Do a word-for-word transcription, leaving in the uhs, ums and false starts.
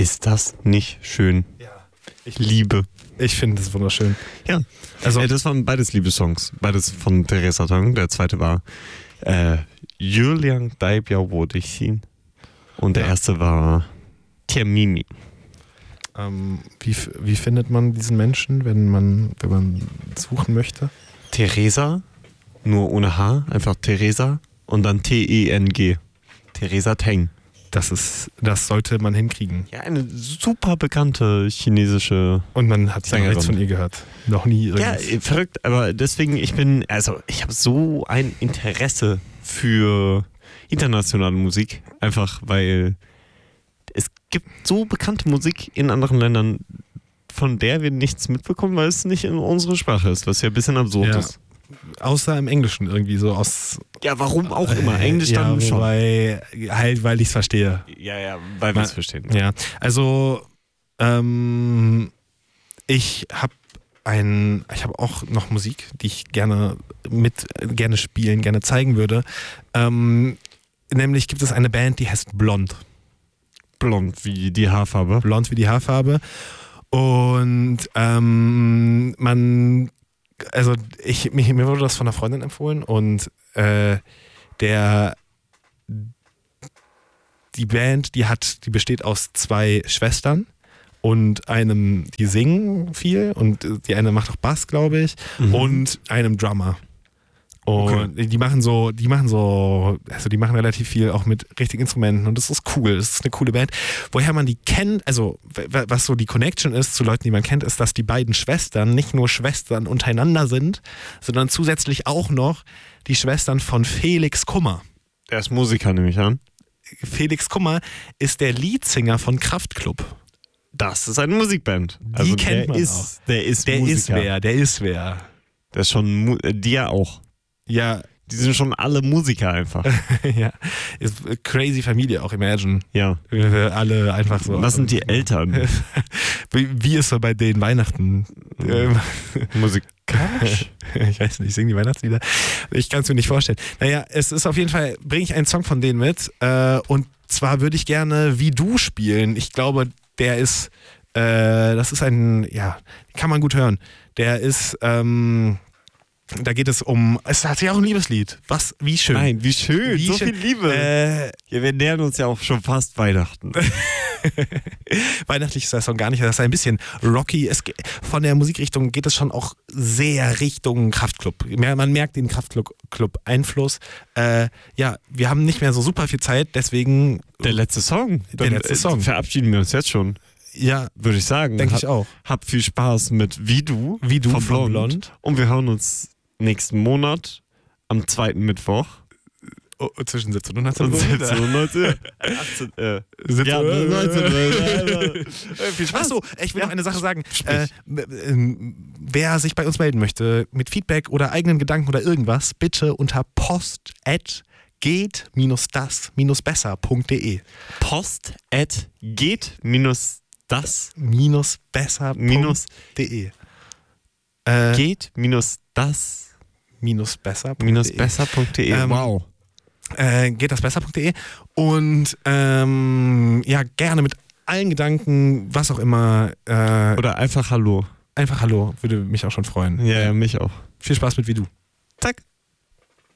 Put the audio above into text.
Ist das nicht schön? Ja. Ich Liebe. Ich finde das wunderschön. Ja, also äh, das waren beides Liebessongs. Beides von Teresa Tong. Der zweite war äh, Julian Daibia Wodichin. Und der ja. erste war Tiamimi. Ähm, wie, wie findet man diesen Menschen, wenn man, wenn man suchen möchte? Teresa, nur ohne H, einfach Teresa und dann T E N G. Teresa Teng. Das ist, das sollte man hinkriegen. Ja, eine super bekannte chinesische Und man hat ja Sängerin. nichts von ihr gehört. Noch nie irgendwas. Ja, verrückt, aber deswegen, ich bin, also ich habe so ein Interesse für internationale Musik, einfach weil es gibt so bekannte Musik in anderen Ländern, von der wir nichts mitbekommen, weil es nicht in unsere Sprache ist, was ja ein bisschen absurd Ja. ist. Außer im Englischen irgendwie so aus. Ja, warum auch immer. Englisch ja, dann schon. wobei, halt, weil ich es verstehe. Ja, ja, weil wir es verstehen. Ja, also ähm, ich habe ein, ich habe auch noch Musik, die ich gerne mit, gerne spielen, gerne zeigen würde. Ähm, nämlich gibt es eine Band, die heißt Blond. Blond wie die Haarfarbe. Blond wie die Haarfarbe. Und ähm, man, also ich, mir, mir wurde das von einer Freundin empfohlen und äh, der die Band, die hat, die besteht aus zwei Schwestern und einem, die singen viel und die eine macht auch Bass, glaube ich, mhm. und einem Drummer. Und okay. die machen so, die machen so, also die machen relativ viel auch mit richtigen Instrumenten und das ist cool, das ist eine coole Band. Woher man die kennt, also was so die Connection ist zu Leuten, die man kennt, ist, dass die beiden Schwestern nicht nur Schwestern untereinander sind, sondern zusätzlich auch noch die Schwestern von Felix Kummer. Der ist Musiker, nehme ich an. Felix Kummer ist der Leadsinger von Kraftklub. Das ist eine Musikband. Die also kennt der man ist, auch. Der ist der Musiker. ist wer, der ist wer. Der ist schon, Mu- äh, die ja auch. Ja. Die sind schon alle Musiker einfach. Ja. Ist crazy Familie auch, Imagine. Ja. Alle einfach so. Was sind die Eltern? wie, wie ist so bei denen Weihnachten? Mhm. Musikalisch? Ich weiß nicht, singen die Weihnachtslieder? Ich kann es mir nicht vorstellen. Naja, es ist auf jeden Fall, bringe ich einen Song von denen mit. Äh, und zwar würde ich gerne Wie Du spielen. Ich glaube, der ist, äh, das ist ein, ja, kann man gut hören. Der ist, ähm, da geht es um, es hat ja auch ein Liebeslied. Was, wie schön. Nein, wie schön, wie so schön. viel Liebe. Äh, ja, wir nähern uns ja auch schon fast Weihnachten. Weihnachtlich ist der Song gar nicht, das ist ein bisschen rocky. Es, von der Musikrichtung geht es schon auch sehr Richtung Kraftklub. Man merkt den Kraftklub-Einfluss. Äh, ja, wir haben nicht mehr so super viel Zeit, deswegen... Der letzte Song. Der Dann letzte Song. Verabschieden wir uns jetzt schon. Ja, würde ich sagen. Denke ich auch. Hab viel Spaß mit Wie Du, Wie Du von von Blond. Blond. Und wir hören uns nächsten Monat am zweiten Mittwoch. Oh, zwischen siebzehn und neunzehn Uhr. siebzehn und neunzehn Uhr. achtzehn, äh, siebzehn ja, Uhr. neunzehn Uhr. Viel Spaß. Achso, ich will ja. noch eine Sache sagen. Äh, wer sich bei uns melden möchte, mit Feedback oder eigenen Gedanken oder irgendwas, bitte unter post at geht-das-besser punkt de. Post at geht-das besser punkt de. Äh, geht-das besser punkt de. Ähm, wow. Äh, geht das besser punkt de und ähm, ja, gerne mit allen Gedanken, was auch immer. Äh, Oder einfach Hallo. Einfach Hallo, würde mich auch schon freuen. Ja, ja, mich auch. Viel Spaß mit Wie Du. Zack.